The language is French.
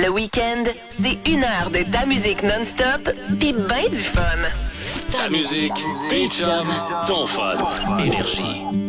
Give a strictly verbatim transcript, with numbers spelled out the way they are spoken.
Le week-end, c'est une heure de ta musique non-stop, pis ben du fun. Ta musique, tes chums, ton fun. Énergie.